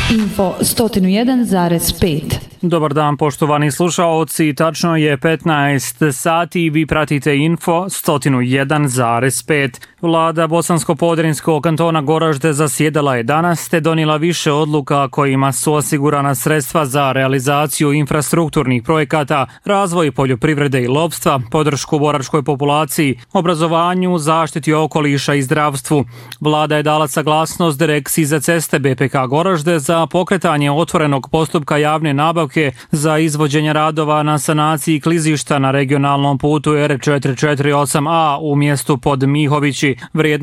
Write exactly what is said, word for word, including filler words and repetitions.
Info sto jedan zarez pet. Dobar dan poštovani slušaoci, tačno je petnaest sati i vi pratite Info sto jedan zarez pet. Vlada Bosansko-Podrinjskog kantona Goražde zasjedala je danas te donijela više odluka kojima su osigurana sredstva za realizaciju infrastrukturnih projekata, razvoj poljoprivrede i lovstva, podršku boračkoj populaciji, obrazovanju, zaštiti okoliša i zdravstvu. Vlada je dala saglasnost Direkciji za ceste B P K Goražde za pokretanje otvorenog postupka javne nabavke za izvođenje radova na sanaciji klizišta na regionalnom putu R četiri četiri osam A u mjestu pod Mihovići. Vrijednost